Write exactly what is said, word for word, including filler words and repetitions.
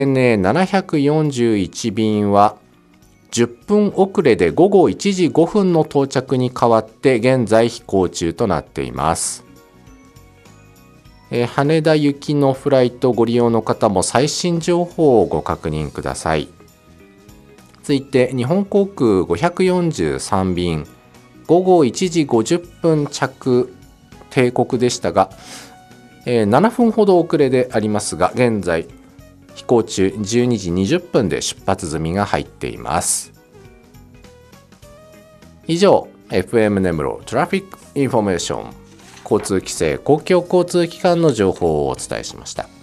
エヌエーななひゃくよんじゅういち 便はじゅっぷん遅れでごごいちじごふんの到着に変わって現在飛行中となっています。えー、羽田行きのフライトご利用の方も最新情報をご確認ください。続いて日本航空ごひゃくよんじゅうさん便ごごいちじごじゅっぷん着定刻でしたが、えー、ななふんほど遅れでありますが現在飛行中じゅうにじにじゅっぷんで出発済みが入っています。以上 エフエム 根室トラフィックインフォメーション交通規制公共交通機関の情報をお伝えしました。